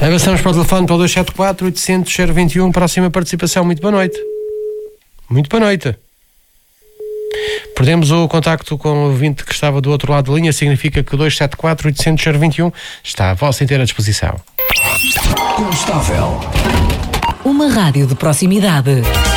Avançamos para o telefone para o 274-800-021. Próxima participação. Muito boa noite. Muito boa noite. Perdemos o contacto com o ouvinte que estava do outro lado da linha. Significa que o 274-800-021 está à vossa inteira disposição. Constável. Uma rádio de proximidade.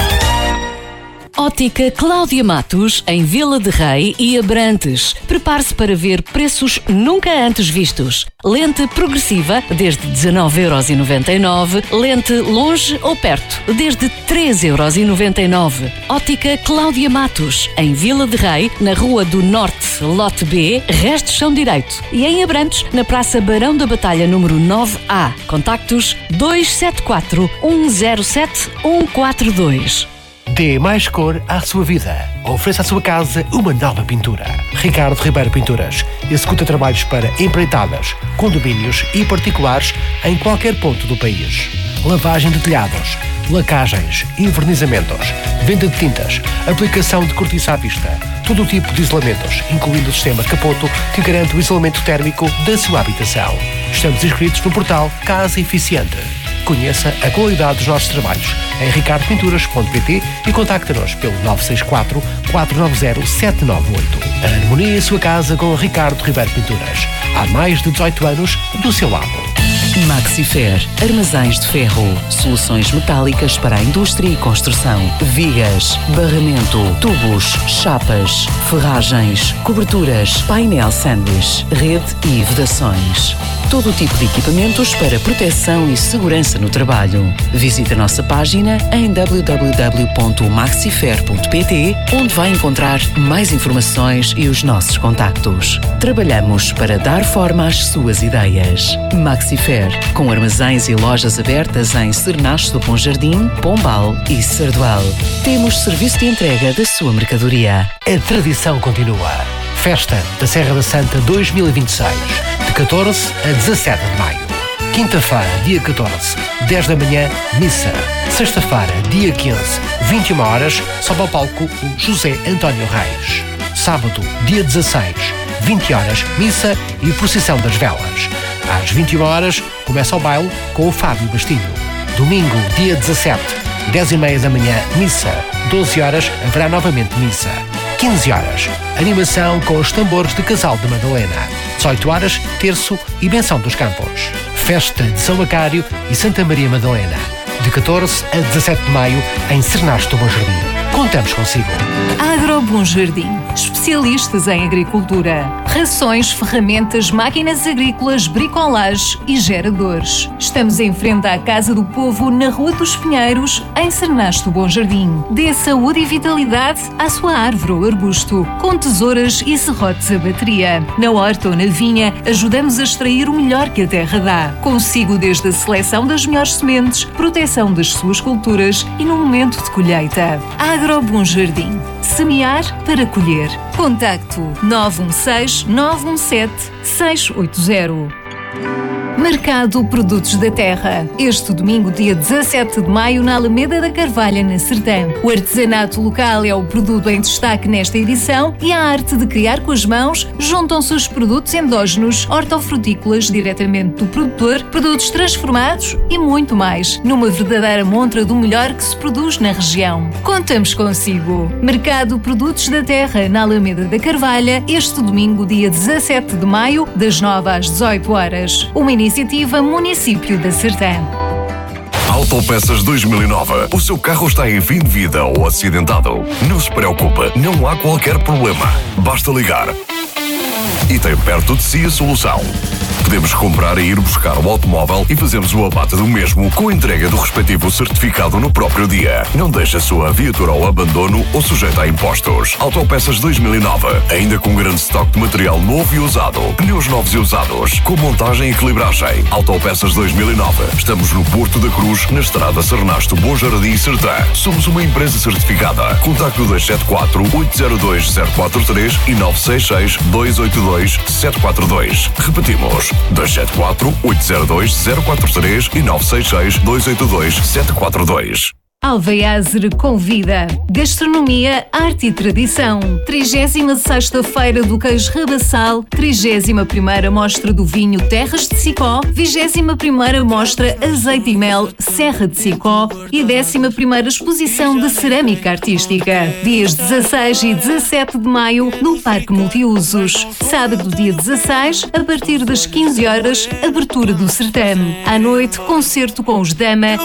Ótica Cláudia Matos, em Vila de Rei e Abrantes. Prepare-se para ver preços nunca antes vistos. Lente progressiva, desde 19,99€. Lente longe ou perto, desde 13,99€. Ótica Cláudia Matos, em Vila de Rei, na Rua do Norte, Lote B, Restos Chão Direito. E em Abrantes, na Praça Barão da Batalha, número 9A. Contactos 274 107 142. Dê mais cor à sua vida. Ofereça à sua casa uma nova pintura. Ricardo Ribeiro Pinturas executa trabalhos para empreitadas, condomínios e particulares em qualquer ponto do país. Lavagem de telhados, lacagens, envernizamentos, venda de tintas, aplicação de cortiça à vista, todo o tipo de isolamentos, incluindo o sistema Capoto, que garante o isolamento térmico da sua habitação. Estamos inscritos no portal Casa Eficiente. Conheça a qualidade dos nossos trabalhos em ricardopinturas.pt e contacte-nos pelo 964 490 798. Harmonie a sua casa com Ricardo Ribeiro Pinturas. Há mais de 18 anos do seu lado. Maxifer, armazéns de ferro, soluções metálicas para a indústria e construção, vigas, barramento, tubos, chapas, ferragens, coberturas, painel sanduíche, rede e vedações. Todo o tipo de equipamentos para proteção e segurança no trabalho. Visite a nossa página em www.maxifer.pt, onde vai encontrar mais informações e os nossos contactos. Trabalhamos para dar forma às suas ideias. Maxifer, com armazéns e lojas abertas em Cernache do Bom Jardim, Pombal e Sardual. Temos serviço de entrega da sua mercadoria. A tradição continua. Festa da Serra da Santa 2026, de 14 a 17 de maio. Quinta-feira, dia 14, 10 da manhã, missa. Sexta-feira, dia 15, 21 horas, sobe ao palco o José António Reis. Sábado, dia 16, 20 horas, missa e procissão das velas. Às 21 horas, começa o baile com o Fábio Bastilho. Domingo, dia 17, 10h30 da manhã, missa. 12 horas, haverá novamente missa. 15 horas, animação com os tambores de Casal de Madalena. 18 horas, terço e benção dos campos. Festa de São Macário e Santa Maria Madalena, de 14 a 17 de maio, em Cernache do Bom Jardim. Contamos consigo. Agro Bom Jardim, especialistas em agricultura. Rações, ferramentas, máquinas agrícolas, bricolage e geradores. Estamos em frente à Casa do Povo, na Rua dos Pinheiros, em Cernache do Bom Jardim. Dê saúde e vitalidade à sua árvore ou arbusto, com tesouras e serrotes a bateria. Na horta ou na vinha, ajudamos a extrair o melhor que a terra dá. Consigo desde a seleção das melhores sementes, proteção das suas culturas e no momento de colheita. Agro Bom Jardim. Semear para colher. Contacto 916-917-680. Mercado Produtos da Terra. Este domingo, dia 17 de maio, na Alameda da Carvalha, na Sertã. O artesanato local é o produto em destaque nesta edição e a arte de criar com as mãos juntam-se os produtos endógenos, hortofrutícolas diretamente do produtor, produtos transformados e muito mais, numa verdadeira montra do melhor que se produz na região. Contamos consigo. Mercado Produtos da Terra, na Alameda da Carvalha, este domingo, dia 17 de maio, das 9 às 18 horas. Uma iniciativa Município da Sertã. Autopeças 2009. O seu carro está em fim de vida ou acidentado? Não se preocupe, não há qualquer problema. Basta ligar. E tem perto de si a solução. Podemos comprar e ir buscar o automóvel e fazemos o abate do mesmo com a entrega do respectivo certificado no próprio dia. Não deixe a sua viatura ao abandono ou sujeita a impostos. Autopeças 2009. Ainda com grande estoque de material novo e usado. Pneus novos e usados. Com montagem e equilibragem. Autopeças 2009. Estamos no Porto da Cruz, na estrada Cernache do Bom Jardim e Sertã. Somos uma empresa certificada. Contacto 274-802-043 e 966-282-742. Repetimos. 274-802-043 e 966-282-742. Alveiazer convida. Gastronomia, arte e tradição. 36ª Feira do Queijo Rabassal, 31ª Mostra do Vinho Terras de Sicó, 21ª Mostra Azeite e Mel Serra de Sicó e 11ª Exposição de Cerâmica Artística. Dias 16 e 17 de maio no Parque Multiusos. Sábado, dia 16, a partir das 15 horas, abertura do certame. À noite, concerto com os Dama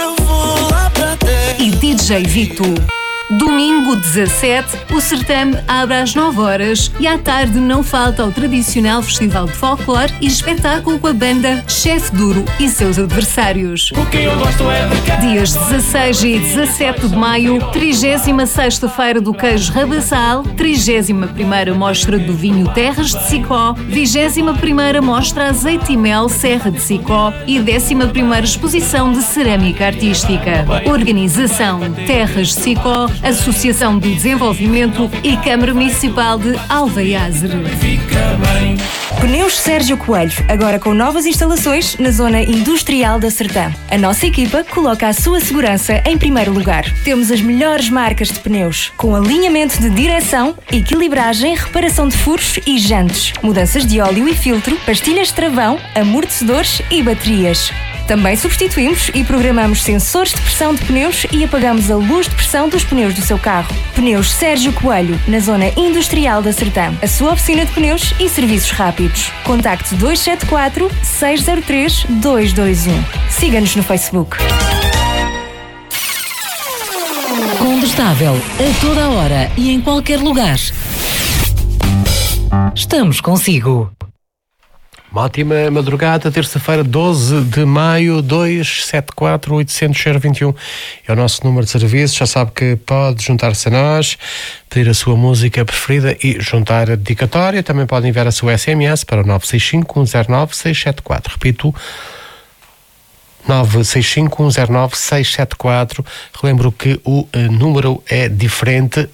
e DJ Vito. Domingo 17, o certame abre às 9 horas e à tarde não falta o tradicional festival de folclore e espetáculo com a banda Chefe Duro e seus adversários. Dias 16 e 17 de maio, 36ª Feira do Queijo Rabassal, 31ª Mostra do Vinho Terras de Sicó, 21ª Mostra Azeite e Mel Serra de Sicó e 11ª Exposição de Cerâmica Artística. Organização Terras de Sicó, Associação de Desenvolvimento e Câmara Municipal de Alveiazer. Pneus Sérgio Coelho, agora com novas instalações na zona industrial da Sertã. A nossa equipa coloca a sua segurança em primeiro lugar. Temos as melhores marcas de pneus, com alinhamento de direção, equilibragem, reparação de furos e jantes, mudanças de óleo e filtro, pastilhas de travão, amortecedores e baterias. Também substituímos e programamos sensores de pressão de pneus e apagamos a luz de pressão dos pneus do seu carro. Pneus Sérgio Coelho, na zona industrial da Sertã. A sua oficina de pneus e serviços rápidos. Contacte 274 603 221. Siga-nos no Facebook. Combustável a toda a hora e em qualquer lugar. Estamos consigo. Uma ótima madrugada, terça-feira, 12 de maio, 274-800-021. É o nosso número de serviço. Já sabe que pode juntar-se a nós, pedir a sua música preferida e juntar a dedicatória. Também pode enviar a sua SMS para o 965-109-674. Repito, 965-109-674. Relembro que o número é diferente,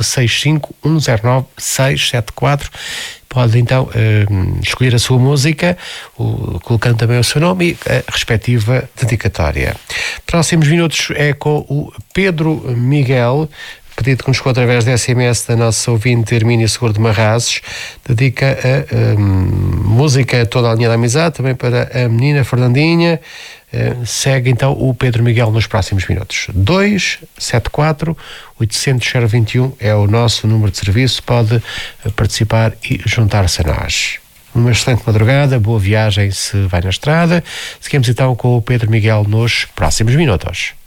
965-109-674. Pode então escolher a sua música, colocando também o seu nome e a respectiva dedicatória. Próximos minutos é com o Pedro Miguel, pedido que nos chegou através da SMS da nossa ouvinte Hermínia Seguro de Marrazes. Dedica a música Toda a Linha da Amizade, também para a menina Fernandinha. Segue então o Pedro Miguel nos próximos minutos. 274-800-021 é o nosso número de serviço. Pode participar e juntar-se a nós. Uma excelente madrugada, boa viagem se vai na estrada. Seguimos então com o Pedro Miguel nos próximos minutos.